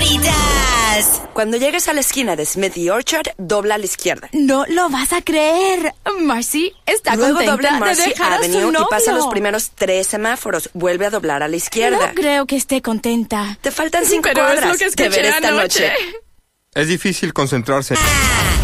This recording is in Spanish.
Marcitas. Cuando llegues a la esquina de Smith y Orchard, dobla a la izquierda. No lo vas a creer. Marcy está Luego contenta dobla en Marcy de dejar a su Avenue novio. y pasa los primeros 3 semáforos. Vuelve a doblar a la izquierda. No creo que esté contenta. Te faltan 5 Pero cuadras. es lo que Te veré escuché esta anoche. noche. Es difícil concentrarse.